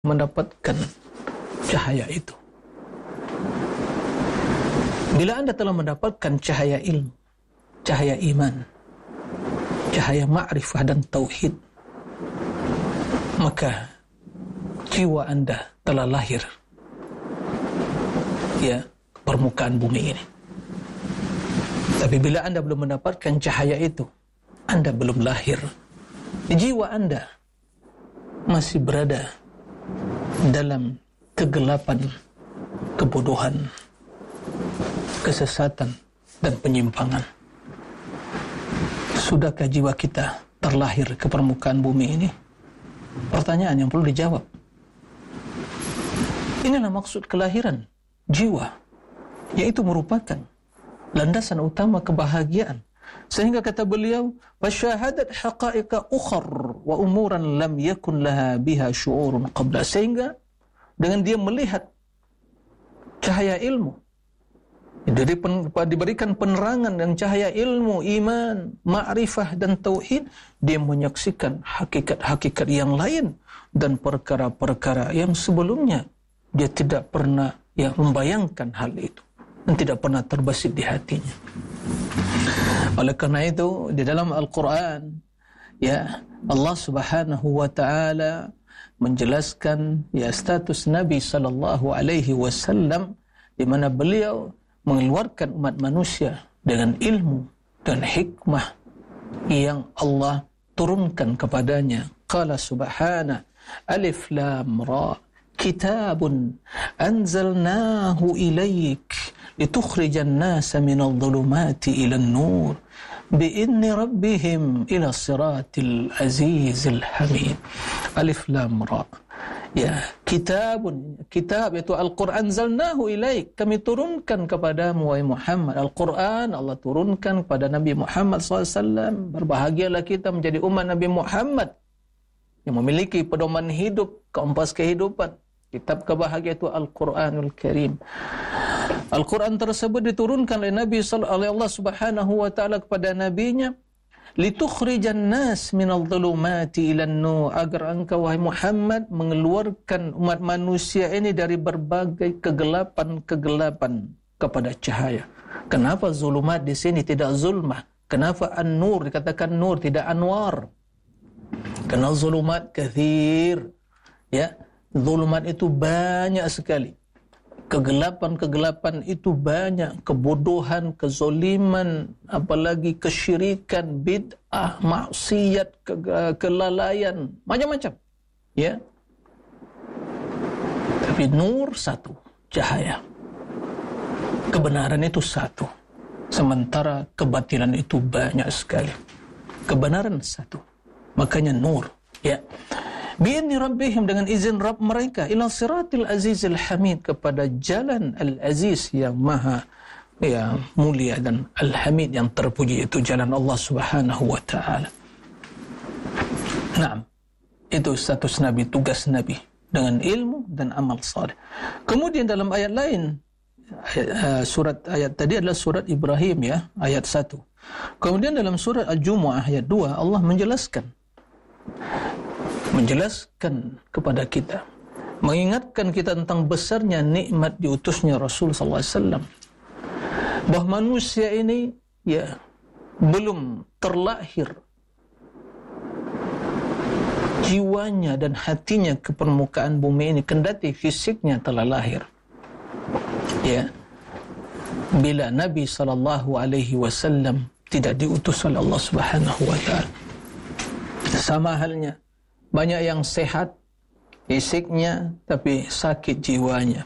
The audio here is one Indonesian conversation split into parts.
mendapatkan cahaya itu. Bila Anda telah mendapatkan cahaya ilmu, cahaya iman, cahaya ma'rifah dan tauhid, maka jiwa Anda telah lahir ke permukaan bumi ini. Tapi bila Anda belum mendapatkan cahaya itu, Anda belum lahir. Jiwa Anda masih berada dalam kegelapan, kebodohan, kesesatan, dan penyimpangan. Sudahkah jiwa kita terlahir ke permukaan bumi ini? Pertanyaan yang perlu dijawab. Inilah maksud kelahiran jiwa, yaitu merupakan landasan utama kebahagiaan. Sehingga kata beliau, "Fasyahadat haqa'iqa ukhar wa umuran lam yakun laha biha syu'urun qabla." Sehingga dengan dia melihat cahaya ilmu, diberikan penerangan dengan cahaya ilmu, iman, ma'rifah dan tauhid, dia menyaksikan hakikat-hakikat yang lain dan perkara-perkara yang sebelumnya dia tidak pernah membayangkan hal itu dan tidak pernah terbesit di hatinya. Oleh karena itu di dalam Al-Quran Allah Subhanahu wa ta'ala menjelaskan status Nabi sallallahu alaihi wasallam, di mana beliau mengeluarkan umat manusia dengan ilmu dan hikmah yang Allah turunkan kepadanya. Qala subhana alif lam ra kitabun anzalnahu ilaik litukhrijan nasa minal dhulumati ilan nur bi'idni rabbihim ila siratil azizil hamid. Alif lam ra, kitab yaitu Al-Quran, anzalnahu ilaik, kami turunkan kepadamu wahai Muhammad. Al-Quran Allah turunkan kepada Nabi Muhammad SAW. Berbahagialah kita menjadi umat Nabi Muhammad yang memiliki pedoman hidup, kompas kehidupan. Kitab kebahagiaan itu Al-Quranul Karim. Al-Quran tersebut diturunkan oleh Allah Subhanahu wa ta'ala kepada nabinya, litukhrijan nas minal dhulumati ilan nur, agar engkau wahai Muhammad mengeluarkan umat manusia ini dari berbagai kegelapan-kegelapan kepada cahaya. Kenapa zulumat di sini tidak zulmah? Kenapa an-nur dikatakan nur tidak anwar? Karena zulumat kathir, zulumat itu banyak sekali. Kegelapan-kegelapan itu banyak, kebodohan, kezoliman, apalagi kesyirikan, bid'ah, maksiat, kelalaian, macam-macam. Tapi nur satu, cahaya. Kebenaran itu satu. Sementara kebatilan itu banyak sekali. Kebenaran satu. Makanya nur, bi'idni rabbihim, dengan izin Rabb mereka, ila siratil azizil hamid, kepada jalan al-aziz yang maha mulia dan al-hamid yang terpuji, itu jalan Allah Subhanahu wa ta'ala. Naam, itu status Nabi, tugas Nabi dengan ilmu dan amal saleh. Kemudian dalam ayat lain, ayat tadi adalah surat Ibrahim ayat 1. Kemudian dalam surat Al-Jumu'ah ayat 2 Allah menjelaskan kepada kita, mengingatkan kita tentang besarnya nikmat diutusnya Rasul sallallahu alaihi wasallam, bahwa manusia ini belum terlahir jiwanya dan hatinya ke permukaan bumi ini, kendati fisiknya telah lahir. Bila Nabi sallallahu alaihi wasallam tidak diutus oleh Allah Subhanahu wa taala, sama halnya banyak yang sehat fisiknya tapi sakit jiwanya.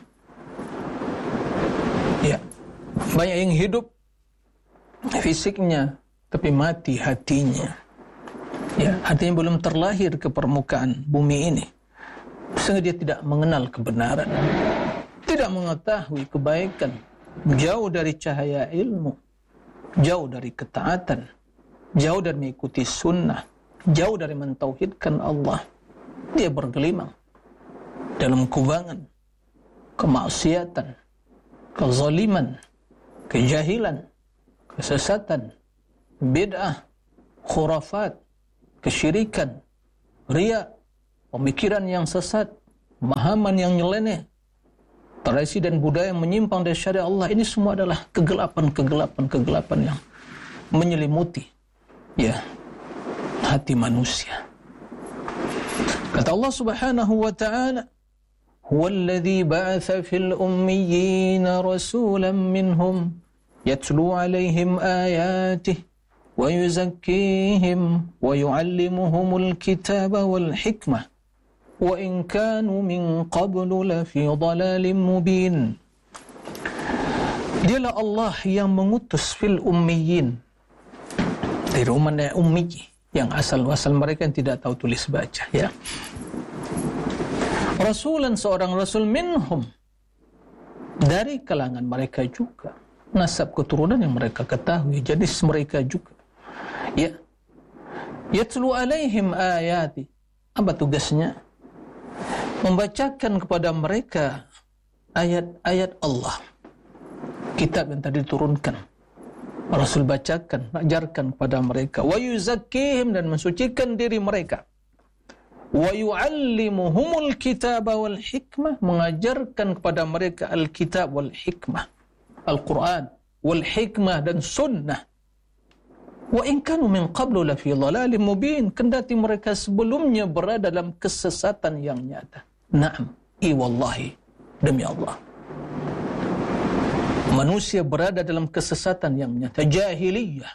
Banyak yang hidup fisiknya tapi mati hatinya. Hatinya belum terlahir ke permukaan bumi ini, sehingga dia tidak mengenal kebenaran, tidak mengetahui kebaikan, jauh dari cahaya ilmu, jauh dari ketaatan, jauh dari mengikuti sunnah, jauh dari mentauhidkan Allah. Dia bergelimang dalam kubangan kemaksiatan, kezaliman, kejahilan, kesesatan, bid'ah, khurafat, kesyirikan, riya, pemikiran yang sesat, pemahaman yang nyeleneh, tradisi dan budaya yang menyimpang dari syariat Allah, ini semua adalah kegelapan yang menyelimuti hati manusia. Kata Allah Subhanahu wa ta'ala, "Huwallazi ba'atha fil ummiyina rasulan minhum yatlu 'alaihim ayatihi wa yuzakkihim wa yu'allimuhumul kitaba wal hikmah wa in kanu min qablu lafi dhalalin mubin." Dialah Allah yang mengutus fil ummiyin, dari umat ummi, yang asal mereka yang tidak tahu tulis baca, ya. Rasulan, seorang rasul, minhum, dari kalangan mereka juga, nasab keturunan yang mereka ketahui, jadi mereka juga, ya. Yatlu alaihim ayati, apa tugasnya? Membacakan kepada mereka ayat-ayat Allah, kitab yang tadi diturunkan. Rasul bacakan, ajarkan kepada mereka. Wa yuzakkihim, dan mensucikan diri mereka. Wa yu'allimuhumul kitaba wal hikmah, mengajarkan kepada mereka al-kitab wal hikmah, Al-Quran, wal hikmah dan sunnah. Wa in kanu min qablu lafi dhalalin mubin, kendati mereka sebelumnya berada dalam kesesatan yang nyata. Naam, wallahi, demi Allah, manusia berada dalam kesesatan yang nyata, jahiliyah.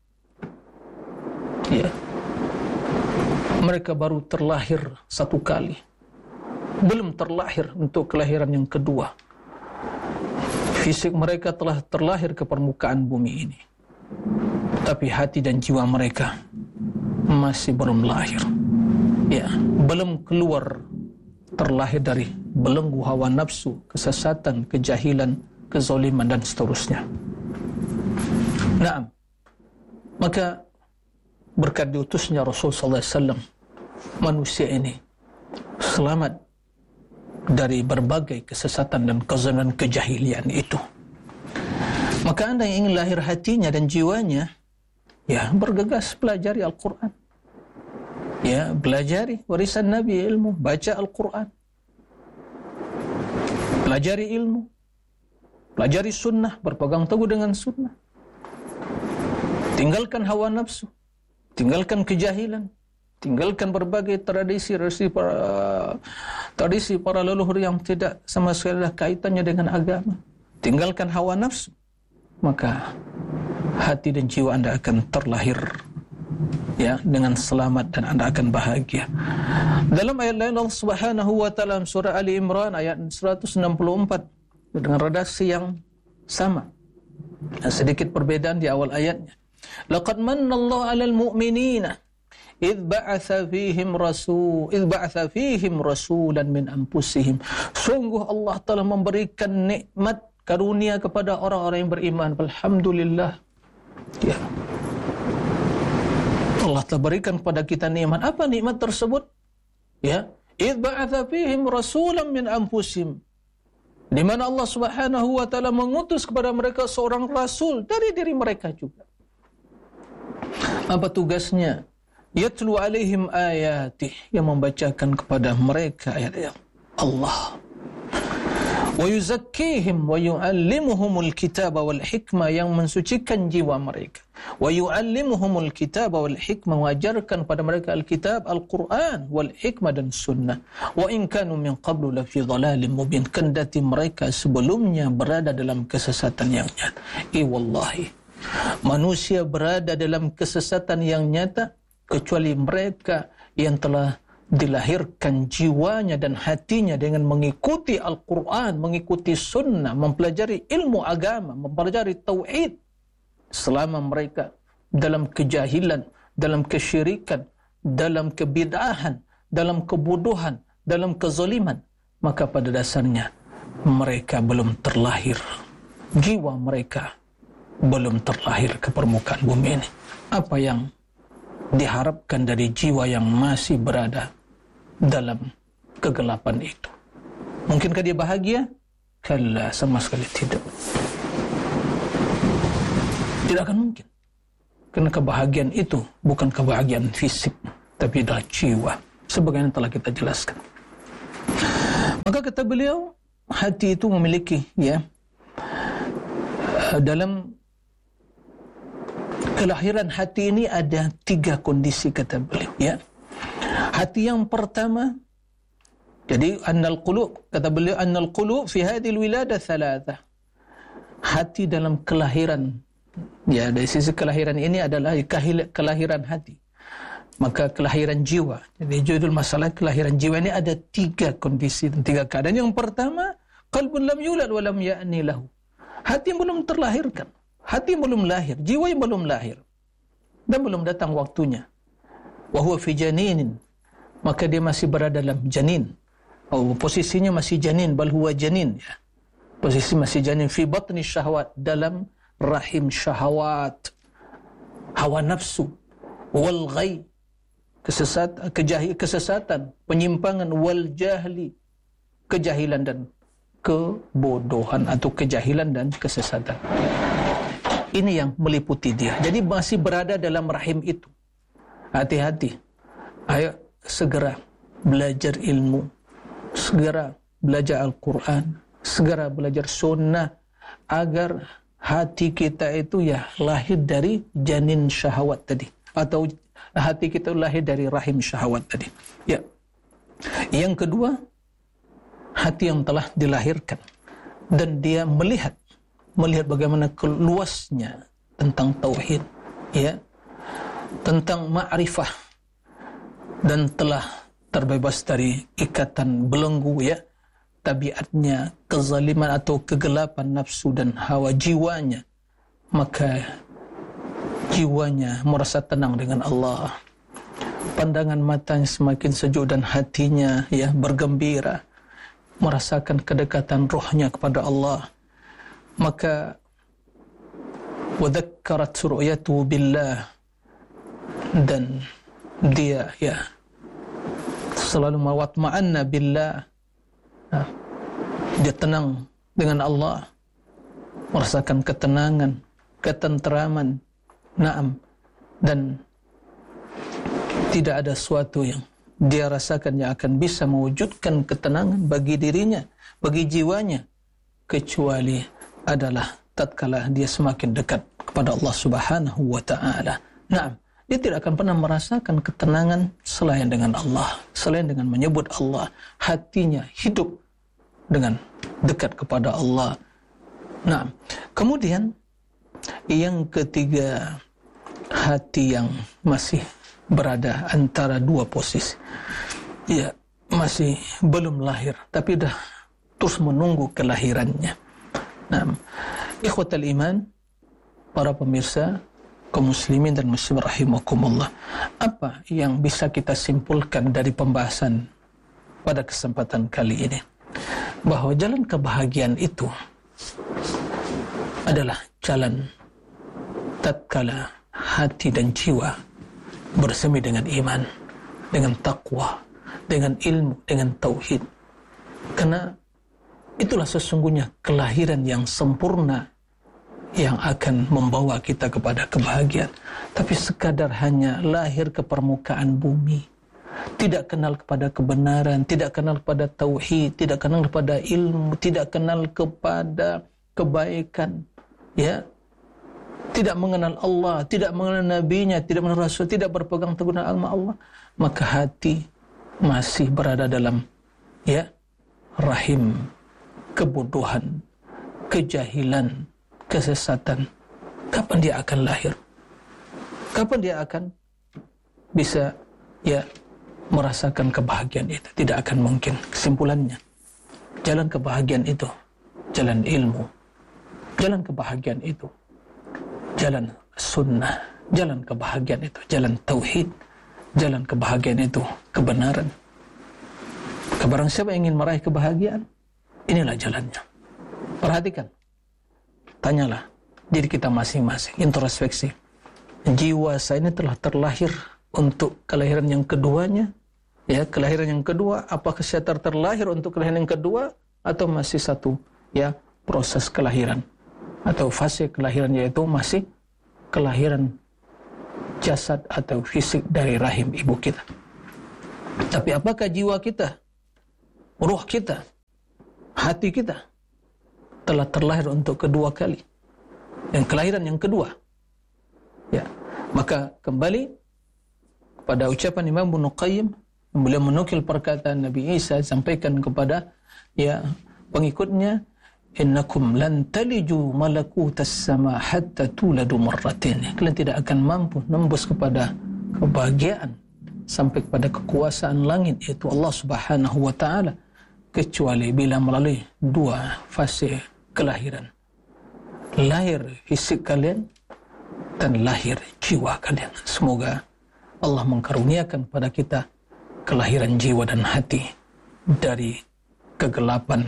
Ya. Mereka baru terlahir satu kali, belum terlahir untuk kelahiran yang kedua. Fisik mereka telah terlahir ke permukaan bumi ini, tapi hati dan jiwa mereka masih belum lahir. Ya, belum keluar, terlahir dari belenggu hawa nafsu, kesesatan, kejahilan, kezaliman dan seterusnya. Naam. Maka berkat diutusnya Rasul sallallahu alaihi wasallam, manusia ini selamat dari berbagai kesesatan dan kezaliman, kejahilian itu. Maka Anda yang ingin lahir hatinya dan jiwanya, ya, bergegas pelajari Al-Quran. Ya, pelajari warisan Nabi, ilmu, baca Al-Quran. Pelajari ilmu, pelajari sunnah, berpegang teguh dengan sunnah. Tinggalkan hawa nafsu, tinggalkan kejahilan, tinggalkan berbagai tradisi para leluhur yang tidak sama sekali kaitannya dengan agama. Tinggalkan hawa nafsu, maka hati dan jiwa Anda akan terlahir, ya, dengan selamat, dan Anda akan bahagia. Dalam ayat lain Allah Subhanahu wa ta'ala surah Ali Imran ayat 164 dengan redaksi yang sama, sedikit perbedaan di awal ayatnya. Laqad manna Allah 'alal mu'minina idh ba'atha fihim rasulan min anfusihim. Sungguh Allah telah memberikan nikmat karunia kepada orang-orang yang beriman. Alhamdulillah. Ya. Allah telah berikan kepada kita nikmat. Apa nikmat tersebut? Ya, idh ba'atha fihim rasulan min anfusihim, di mana Allah Subhanahu wa ta'ala mengutus kepada mereka seorang rasul dari diri mereka juga. Apa tugasnya? Yatlu alaihim ayatih, yang membacakan kepada mereka ayat-ayat Allah. Wa yuzakkihim wa yu'allimuhumul kitaba wal hikmah, yang mensucikan jiwa mereka. Wa yu'allimuhumul kitaba wal hikmah, mengajarkan pada mereka Alkitab, Al-Quran, wal hikmah dan sunnah. Wa in kanu min qablu lafi dhalalin mubin, kendati mereka sebelumnya berada dalam kesesatan yang nyata. Wallahi, manusia berada dalam kesesatan yang nyata kecuali mereka yang telah dilahirkan jiwanya dan hatinya dengan mengikuti Al-Quran, mengikuti sunnah, mempelajari ilmu agama, mempelajari tauhid. Selama mereka dalam kejahilan, dalam kesyirikan, dalam kebid'ahan, dalam kebodohan, dalam kezaliman, maka pada dasarnya mereka belum terlahir, jiwa mereka belum terlahir ke permukaan bumi ini. Apa yang diharapkan dari jiwa yang masih berada dalam kegelapan itu? Mungkinkah dia bahagia? Kalla, sama sekali tidak. Tidak akan mungkin. Karena kebahagiaan itu bukan kebahagiaan fisik, tapi adalah jiwa, sebagaimana telah kita jelaskan. Maka kata beliau, hati itu memiliki dalam kelahiran hati ini ada 3 kondisi kata beliau Hati yang pertama, jadi annal qulub, kata beliau annal qulub fi hadhihi alwilada 3. Hati dalam kelahiran, dari sisi kelahiran ini adalah kelahiran hati. Maka kelahiran jiwa. Jadi judul masalah kelahiran jiwa ini ada 3 kondisi dan 3 keadaan. Yang pertama, qalbun lam yulad wa lam ya'ni lahu. Hati yang belum terlahirkan, hati yang belum lahir, jiwa yang belum lahir dan belum datang waktunya. Wa huwa fi janinin, maka dia masih berada dalam janin. Posisinya masih janin, bal huwa janin Posisi masih janin fi batni syahwat, dalam rahim syahwat, hawa nafsu, wal ghay, kesesatan, penyimpangan, wal jahli, kejahilan dan kebodohan atau kejahilan dan kesesatan. Ini yang meliputi dia. Jadi masih berada dalam rahim itu. Hati-hati. Ayo segera belajar ilmu, segera belajar Al-Quran, segera belajar sunnah, agar hati kita itu lahir dari janin syahwat tadi, atau hati kita lahir dari rahim syahwat tadi. Yang kedua, hati yang telah dilahirkan dan dia melihat bagaimana luasnya tentang tauhid, tentang ma'rifah, dan telah terbebas dari ikatan belenggu, tabiatnya kezaliman atau kegelapan nafsu dan hawa jiwanya. Maka jiwanya merasa tenang dengan Allah, pandangan matanya semakin sejuk dan hatinya bergembira, merasakan kedekatan rohnya kepada Allah. Maka wadhakkarat ru'yatuhu billah, dan dia selalu mawatma'anna billah, dia tenang dengan Allah, merasakan ketenangan, ketenteraman, dan tidak ada sesuatu yang dia rasakan yang akan bisa mewujudkan ketenangan bagi dirinya, bagi jiwanya, kecuali adalah tatkala dia semakin dekat kepada Allah Subhanahu wa ta'ala. Dia tidak akan pernah merasakan ketenangan selain dengan Allah, selain dengan menyebut Allah. Hatinya hidup dengan dekat kepada Allah. Kemudian yang ketiga, hati yang masih berada antara 2 posisi. Masih belum lahir, tapi dah terus menunggu kelahirannya. Ikhwatal iman, para pemirsa, kaum muslimin dan muslimat rahimakumullah, apa yang bisa kita simpulkan dari pembahasan pada kesempatan kali ini? Bahwa jalan kebahagiaan itu adalah jalan tatkala hati dan jiwa bersemi dengan iman, dengan takwa, dengan ilmu, dengan tauhid. Karena itulah sesungguhnya kelahiran yang sempurna yang akan membawa kita kepada kebahagiaan. Tapi sekadar hanya lahir ke permukaan bumi, tidak kenal kepada kebenaran, tidak kenal kepada tauhid, tidak kenal kepada ilmu, tidak kenal kepada kebaikan, tidak mengenal Allah, tidak mengenal nabinya, tidak mengenal Rasul, tidak berpegang teguh dengan agama Allah, maka hati masih berada dalam rahim kebodohan, kejahilan, kesesatan. Kapan dia akan lahir? Kapan dia akan bisa merasakan kebahagiaan itu? Tidak akan mungkin. Kesimpulannya, jalan kebahagiaan itu jalan ilmu, jalan kebahagiaan itu jalan sunnah, jalan kebahagiaan itu jalan tauhid, jalan kebahagiaan itu kebenaran. Barang siapa yang ingin meraih kebahagiaan, inilah jalannya. Perhatikan, tanyalah diri kita masing-masing, introspeksi. Jiwa saya ini telah terlahir untuk kelahiran yang keduanya, kelahiran yang kedua. Apakah saya terlahir untuk kelahiran yang kedua, atau masih satu proses kelahiran, atau fase kelahiran, yaitu masih kelahiran jasad atau fisik dari rahim ibu kita. Tapi apakah jiwa kita, ruh kita hati kita telah terlahir untuk kedua kali, yang kelahiran yang kedua. Ya, maka kembali pada ucapan Imam Ibnu Qayyim, beliau menukil perkataan Nabi Isa sampaikan kepada pengikutnya, innakum lan taliju malakutas sama hatta tuladu marratain. Kalian tidak akan mampu nembus kepada kebahagiaan sampai kepada kekuasaan langit, yaitu Allah Subhanahu wa taala, kecuali bila melalui dua fase kelahiran. Lahir fisik kalian dan lahir jiwa kalian. Semoga Allah mengkaruniakan pada kita kelahiran jiwa dan hati dari kegelapan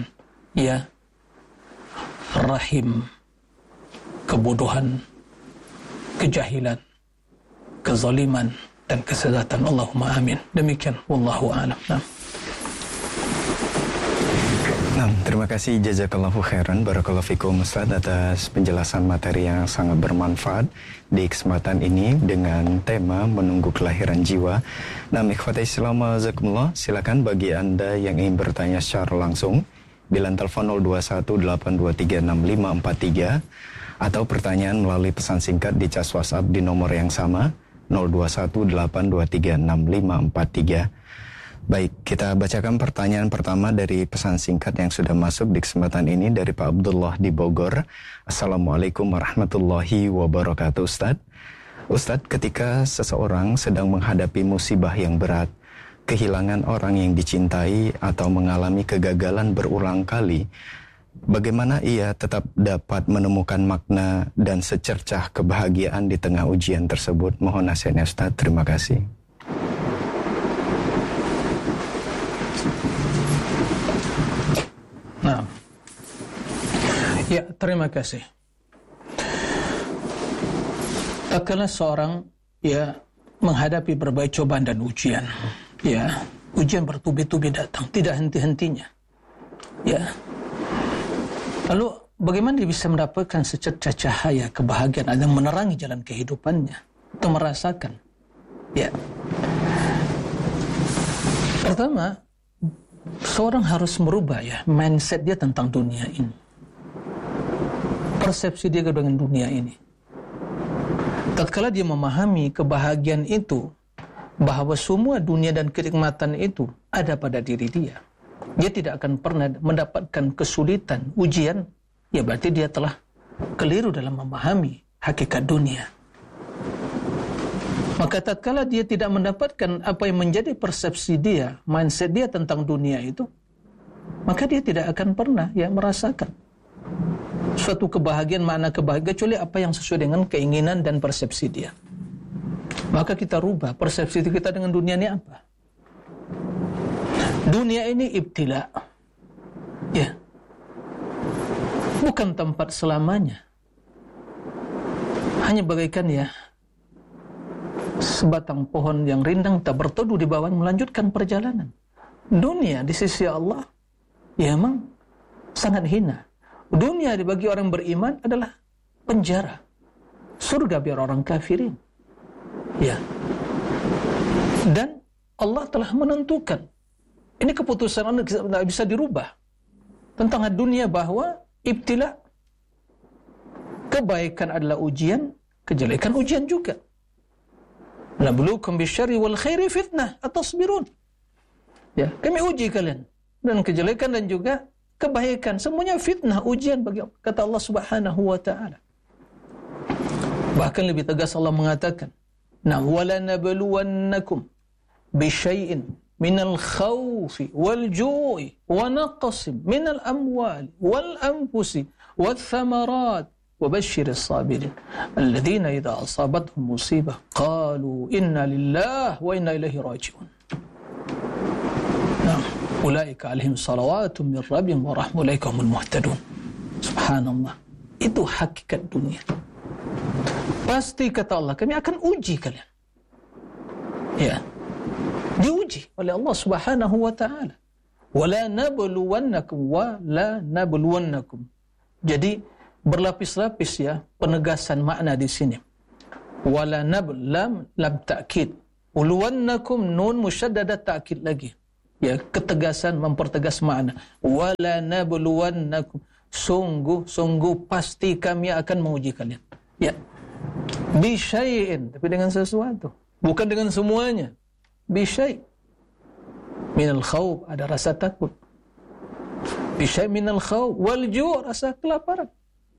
rahim, kebodohan, kejahilan, kezaliman dan kesesatan. Allahumma amin. Demikian, wallahu a'lam. Nah, terima kasih jazakallahu khairan, barakallahu fikum Ustaz atas penjelasan materi yang sangat bermanfaat di kesempatan ini dengan tema menunggu kelahiran jiwa. Nah, ikhwati Islam azakumullah, silakan bagi Anda yang ingin bertanya secara langsung bilang telepon 0218236543 atau pertanyaan melalui pesan singkat di cas WhatsApp di nomor yang sama 0218236543. Baik, kita bacakan pertanyaan pertama dari pesan singkat yang sudah masuk di kesempatan ini dari Pak Abdullah di Bogor. Assalamualaikum warahmatullahi wabarakatuh. Ustadz, ketika seseorang sedang menghadapi musibah yang berat, kehilangan orang yang dicintai atau mengalami kegagalan berulang kali, bagaimana ia tetap dapat menemukan makna dan secercah kebahagiaan di tengah ujian tersebut? Mohon nasihatnya Ustadz, terima kasih. Nah, ya, terima kasih. Tatkala seorang menghadapi berbagai cobaan dan ujian, ujian bertubi-tubi datang, tidak henti-hentinya. Lalu bagaimana dia bisa mendapatkan secercah cahaya kebahagiaan yang menerangi jalan kehidupannya untuk merasakan? Pertama, seorang harus merubah mindset dia tentang dunia ini, persepsi dia dengan dunia ini. Tatkala dia memahami kebahagiaan itu, bahwa semua dunia dan kenikmatan itu ada pada diri dia, dia tidak akan pernah mendapatkan kesulitan, ujian, berarti dia telah keliru dalam memahami hakikat dunia. Maka tatkala dia tidak mendapatkan apa yang menjadi persepsi dia, mindset dia tentang dunia itu, maka dia tidak akan pernah merasakan suatu kebahagiaan, makna kebahagiaan, kecuali apa yang sesuai dengan keinginan dan persepsi dia. Maka kita rubah persepsi kita dengan dunia ini apa? Dunia ini ibtila, bukan tempat selamanya. Hanya bagaikan sebatang pohon yang rindang tak berteduh di bawahnya, melanjutkan perjalanan. Dunia di sisi Allah memang sangat hina. Dunia bagi orang beriman adalah penjara, surga biar orang kafirin. Dan Allah telah menentukan, ini keputusan Allah tidak bisa dirubah, tentang dunia, bahwa ibtila, kebaikan adalah ujian, kejelekan ujian juga. Nabluukum bisyarri wal khairi fitnah atasbirun. Kami uji kalian dan kejelekan dan juga kebaikan, semuanya fitnah, ujian bagi, kata Allah Subhanahu wa taala. Bahkan lebih tegas Allah mengatakan, wala nabluwannakum bisyai'in minal khawfi wal ju'i wa naqsin minal amwali wal anfusi wath thamarat وبشر الصابرين الذين إذا أصابتهم مصيبة قالوا إنا لله وإنا إليه راجعون أولئك عليهم صلوات من ربهم ورحمة أولئك هم المهتدون. Subhanallah, itu hakikat dunia. Pasti kata Allah, kami akan uji kalian. Diuji oleh Allah Subhanahu wa taala. Wala nabluwannakum. Jadi berlapis-lapis penegasan makna di sini. Wala lam ta'kid. Uluwannakum nun musyaddadah ta'kid lagi. Ya, ketegasan mempertegas makna. Wala nabluwannakum, sungguh pasti kami akan menguji kalian. Ya. Bisyai'in, tapi dengan sesuatu, bukan dengan semuanya. Bisyai' minal khawf, ada rasa takut. Bisyai' minal khawf wal ju', rasa kelaparan.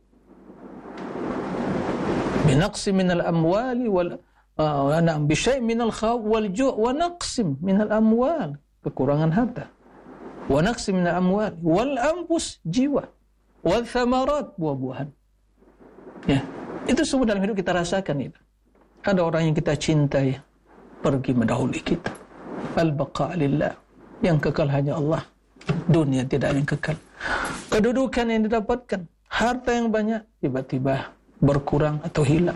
Binaqsi minal amwali wal bisyai' minal khawf wal ju' wa naqsim minal amwal, kekurangan harta. Wa naqsim minal amwal wal anfus, jiwa. Wal thamarat, buah-buahan. Ya, itu semua dalam hidup kita rasakan itu. Ada orang yang kita cintai pergi mendahului kita. Al-baqa' lillah, yang kekal hanya Allah. Dunia tidak ada yang kekal. Kedudukan yang didapatkan, harta yang banyak, tiba-tiba berkurang atau hilang.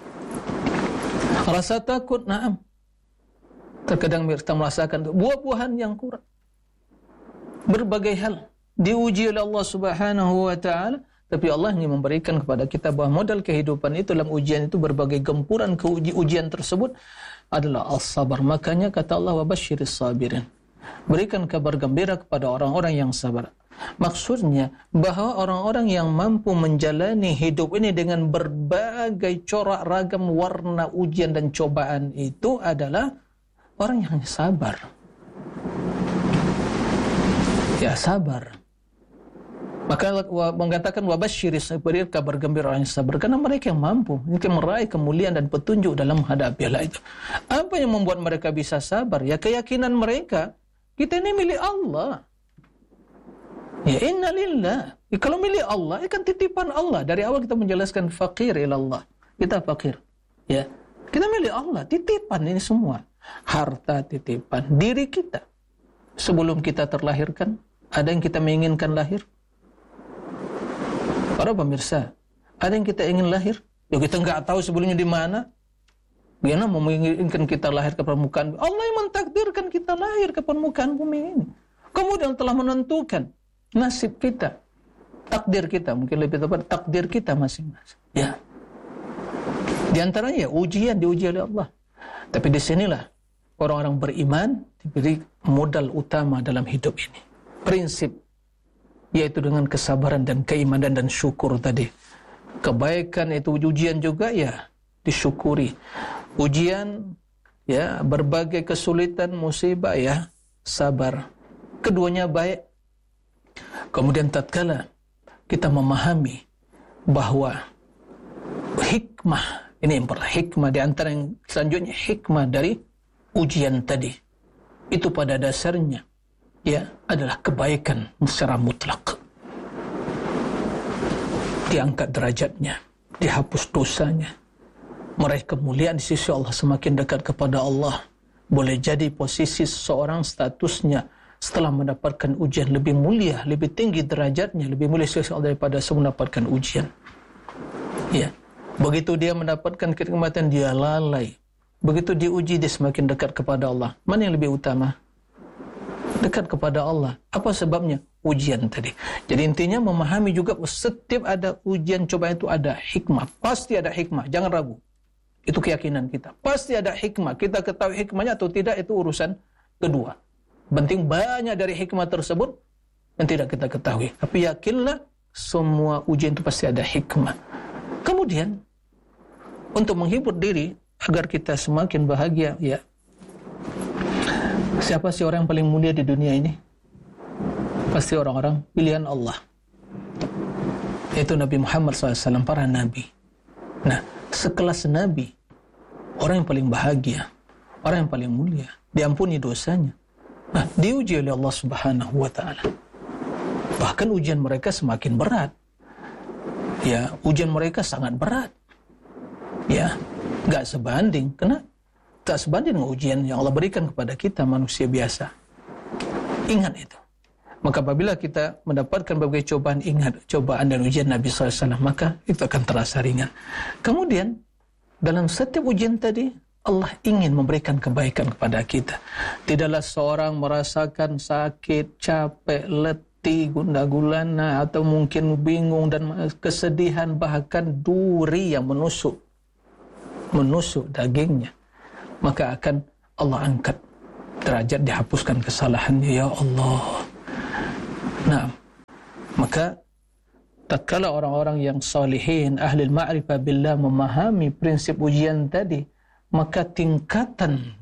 Rasa takut, na'am. Terkadang kita merasakan buah-buahan yang kurang. Berbagai hal diuji oleh Allah Subhanahu wa taala, tapi Allah ingin memberikan kepada kita bahwa modal kehidupan itu, dalam ujian itu berbagai gempuran ujian tersebut adalah as-sabar. Makanya kata Allah, wa basyiris sabirin, berikan kabar gembira kepada orang-orang yang sabar. Maksudnya bahwa orang-orang yang mampu menjalani hidup ini dengan berbagai corak ragam warna ujian dan cobaan itu adalah orang yang sabar. Ya, sabar. Maka mengatakan wabasyiris, beri kabar gembira orang yang sabar, karena mereka yang mampu meraih kemuliaan dan petunjuk dalam menghadapi hal itu. Apa yang membuat mereka bisa sabar? Ya, keyakinan mereka, kita ini milik Allah. Ya, inna lillah. Ya, kalau milik Allah, itu kan titipan Allah. Dari awal kita menjelaskan fakir ilallah. Kita fakir. Ya, kita milik Allah, titipan ini semua. Harta titipan, diri kita. Sebelum kita terlahirkan, ada yang kita menginginkan lahir. Para pemirsa, ada yang kita ingin lahir, ya kita nggak tahu sebelumnya di mana. Dia menginginkan kita lahir ke permukaan. Allah yang mentakdirkan kita lahir ke permukaan bumi ini. Kemudian telah menentukan nasib kita, takdir kita, mungkin lebih tepat takdir kita masing-masing. Ya, di antaranya ujian, diuji oleh Allah. Tapi disinilah orang-orang beriman diberi modal utama dalam hidup ini. Prinsip, yaitu dengan kesabaran dan keimanan dan syukur tadi. Kebaikan itu ujian juga, ya disyukuri. Ujian, ya berbagai kesulitan, musibah, ya sabar. Keduanya baik. Kemudian tatkala kita memahami bahwa hikmah, ini yang pertama, hikmah di antara yang selanjutnya, hikmah dari ujian tadi itu pada dasarnya ya adalah kebaikan secara mutlak. Diangkat derajatnya, dihapus dosanya, meraih kemuliaan di sisi Allah, semakin dekat kepada Allah. Boleh jadi posisi seseorang statusnya setelah mendapatkan ujian lebih mulia, lebih tinggi derajatnya, lebih mulia sisi Allah daripada sebelum mendapatkan ujian. Ya, begitu dia mendapatkan kenikmatan, dia lalai. Begitu diuji, dia semakin dekat kepada Allah. Mana yang lebih utama? Dekat kepada Allah. Apa sebabnya? Ujian tadi. Jadi intinya memahami juga setiap ada ujian, cobaan itu ada hikmah. Pasti ada hikmah, jangan ragu. Itu keyakinan kita. Pasti ada hikmah. Kita ketahui hikmahnya atau tidak, itu urusan kedua. Penting banyak dari hikmah tersebut yang tidak kita ketahui. Tapi yakinlah semua ujian itu pasti ada hikmah. Kemudian untuk menghibur diri agar kita semakin bahagia, ya. Siapa sih orang yang paling mulia di dunia ini? Pasti orang-orang pilihan Allah. Yaitu Nabi Muhammad SAW, para nabi. Nah, sekelas nabi, orang yang paling bahagia, orang yang paling mulia, diampuni dosanya. Nah, diuji oleh Allah Subhanahu wa taala. Bahkan ujian mereka semakin berat. Ya, ujian mereka sangat berat. Ya, enggak sebanding, karena tak sebanding dengan ujian yang Allah berikan kepada kita manusia biasa. Ingat itu. Maka apabila kita mendapatkan berbagai cobaan, ingat cobaan dan ujian Nabi SAW, maka itu akan terasa ringan. Kemudian dalam setiap ujian tadi, Allah ingin memberikan kebaikan kepada kita. Tidaklah seorang merasakan sakit, capek, letih, gundah gulana, atau mungkin bingung dan kesedihan, bahkan duri yang menusuk dagingnya, maka akan Allah angkat derajat, dihapuskan kesalahannya, ya Allah. Nah, maka tatkala orang-orang yang salihin, ahli ma'rifah billah memahami prinsip ujian tadi, maka tingkatan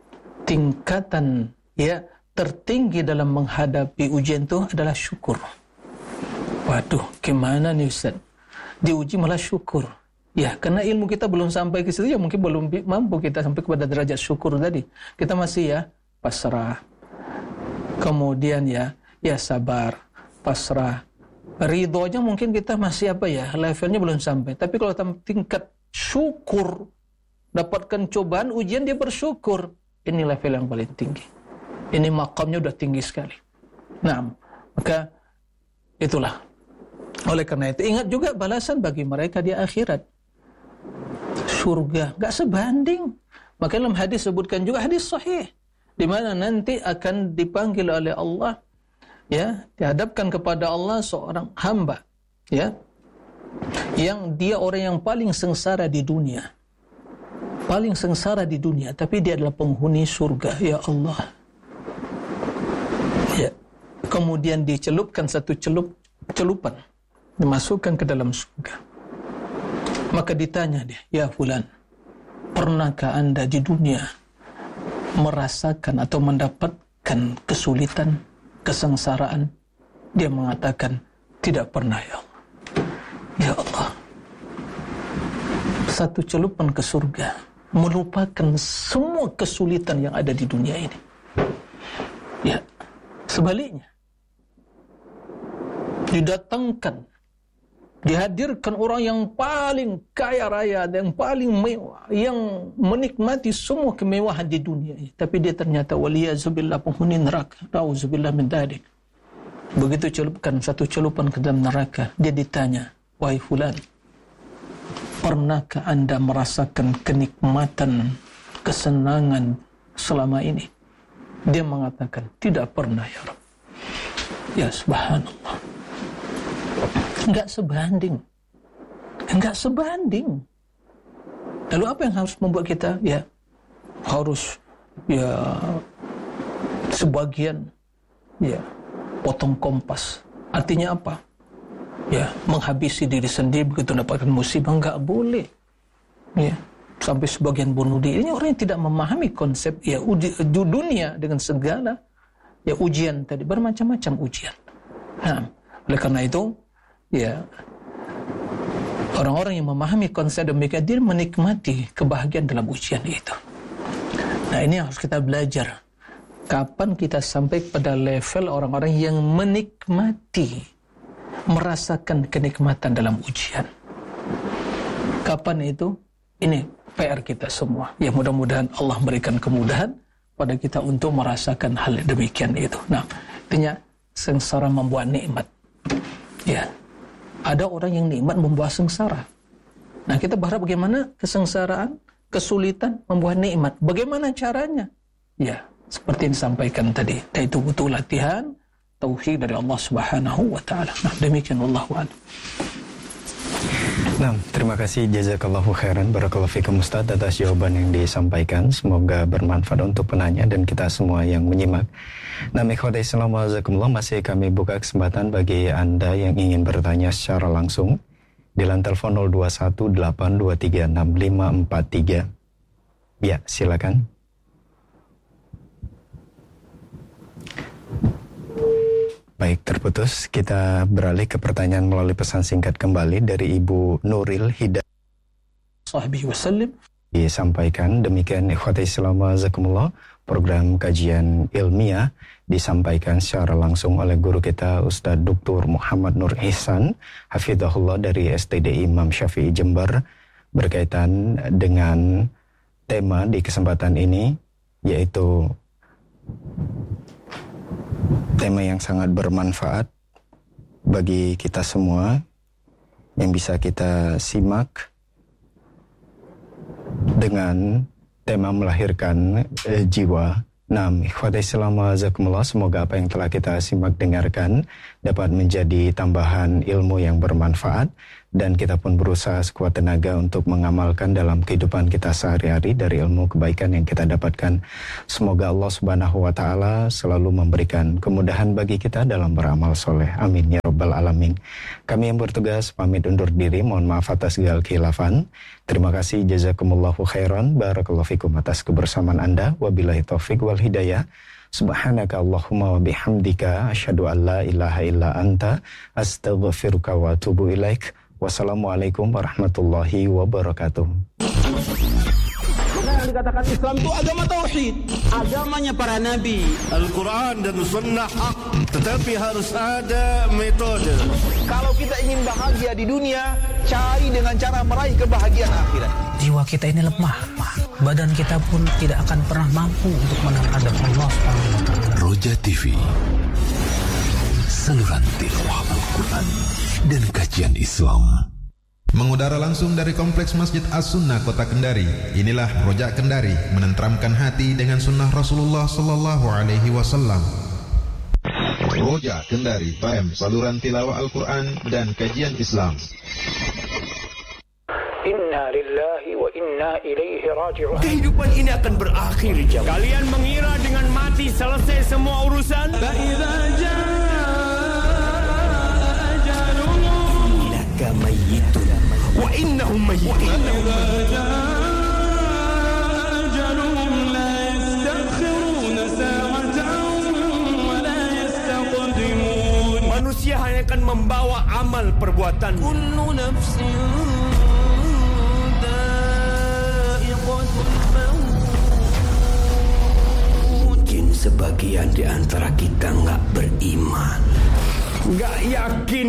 ya tertinggi dalam menghadapi ujian itu adalah syukur. Waduh, gimana nih Ustaz? Diuji malah syukur. Ya, karena ilmu kita belum sampai ke situ, ya mungkin belum mampu kita sampai kepada derajat syukur tadi. Kita masih ya pasrah. Kemudian ya sabar, pasrah. Ridhonya mungkin kita masih levelnya belum sampai. Tapi kalau tingkat syukur, dapatkan cobaan, ujian, dia bersyukur. Ini level yang paling tinggi. Ini makamnya udah tinggi sekali. Nah, maka itulah. Oleh karena itu, ingat juga balasan bagi mereka di akhirat. Surga gak sebanding. Maka dalam hadis sebutkan juga, hadis sahih, di mana nanti akan dipanggil oleh Allah, ya, dihadapkan kepada Allah seorang hamba, ya, yang dia orang yang paling sengsara di dunia. Paling sengsara di dunia, tapi dia adalah penghuni surga, ya Allah. Ya. Kemudian dicelupkan satu celupan, dimasukkan ke dalam surga. Maka ditanya dia, ya fulan, pernahkah anda di dunia merasakan atau mendapatkan kesulitan, kesengsaraan? Dia mengatakan, tidak pernah, ya Allah. Ya Allah, satu celupan ke surga melupakan semua kesulitan yang ada di dunia ini. Ya, sebaliknya, dihadirkan orang yang paling kaya raya, yang paling mewah, yang menikmati semua kemewahan di dunia ini, tapi dia ternyata waliyazubillah penghuni neraka. Nauzubillah min dzalik. Begitu celupkan satu celupan ke dalam neraka, dia ditanya, wahai fulan, pernahkah anda merasakan kenikmatan, kesenangan selama ini? Dia mengatakan, tidak pernah, ya Rabb. Ya subhanallah. Enggak sebanding. Lalu apa yang harus membuat kita harus sebagian potong kompas? Artinya apa? Menghabisi diri sendiri begitu mendapatkan musibah, enggak boleh. Sampai sebagian bunuh diri. Ini orang yang tidak memahami konsep dunia dengan segala ujian tadi, bermacam-macam ujian. Nah, oleh karena itu, orang-orang yang memahami konsep demikian, dia menikmati kebahagiaan dalam ujian itu. Nah, ini harus kita belajar. Kapan kita sampai pada level orang-orang yang menikmati, merasakan kenikmatan dalam ujian? Kapan itu? Ini PR kita semua. Ya, mudah-mudahan Allah berikan kemudahan pada kita untuk merasakan hal demikian itu. Nah, artinya sengsara membuat nikmat. Ya. Ada orang yang nikmat membuat sengsara. Nah, kita berharap bagaimana kesengsaraan, kesulitan membuat nikmat. Bagaimana caranya? Ya, seperti yang disampaikan tadi. Dan itu butuh latihan tauhid dari Allah Subhanahu wa taala. Nah, demikian wallahu a'lam. Nah, terima kasih jazakallahu khairan, barakallahu fikum Ustaz atas jawaban yang disampaikan. Semoga bermanfaat untuk penanya dan kita semua yang menyimak. Nah, ikhwatai Islam wajazakumullah, masih kami buka kesempatan bagi Anda yang ingin bertanya secara langsung di line telepon 0218236543. Ya, silakan. Baik, terputus. Kita beralih ke pertanyaan melalui pesan singkat kembali dari Ibu Nuril Hidayah Sahbihi wasallim. Disampaikan demikian ikhwati Islam wajazakumullah, program kajian ilmiah disampaikan secara langsung oleh guru kita Ustaz Dr. Muhammad Nur Ihsan hafizahullah dari STD Imam Syafi'i Jember, berkaitan dengan tema di kesempatan ini, yaitu tema yang sangat bermanfaat bagi kita semua yang bisa kita simak dengan tema melahirkan jiwa. Nah, ikhwati Islam wajazakumullah, semoga apa yang telah kita simak dengarkan dapat menjadi tambahan ilmu yang bermanfaat, dan kita pun berusaha sekuat tenaga untuk mengamalkan dalam kehidupan kita sehari-hari dari ilmu kebaikan yang kita dapatkan. Semoga Allah Subhanahu wa Ta'ala selalu memberikan kemudahan bagi kita dalam beramal soleh. Amin ya Rabbal Alamin. Kami yang bertugas pamit undur diri, mohon maaf atas segala khilafan. Terima kasih, jazakumullahu khairan, barakallahu fikum atas kebersamaan Anda. Wabillahi taufik wal hidayah. Subhanaka Allahumma wa bihamdika asyhadu an la ilaha illa anta astaghfiruka wa atubu ilaik. Wassalamualaikum warahmatullahi wabarakatuh. Yang dikatakan Islam itu agama tauhid, agamanya para nabi. Al-Quran dan Sunnah hak, tetapi harus ada metode. Kalau kita ingin bahagia di dunia, cari dengan cara meraih kebahagiaan akhirat. Jiwa kita ini lemah, badan kita pun tidak akan pernah mampu untuk menghadap Allah SWT. Roja TV, saluran tilawah Al-Quran dan kajian Islam. Mengudara langsung dari Kompleks Masjid As-Sunnah Kota Kendari. Inilah Rojak Kendari, menenteramkan hati dengan sunnah Rasulullah Sallallahu Alaihi Wasallam. Rojak Kendari, PM saluran tilawah Al-Quran dan kajian Islam. Inna lillahi wa inna ilaihi raji'un. Kehidupan ini akan berakhir, jam. Kalian mengira dengan mati selesai semua urusan? Innaka mayyitun wa innahum mayyitun. Manusia hanya akan membawa amal perbuatan. Kullu nafsin mungkin sebagian di antara kita nggak beriman, nggak yakin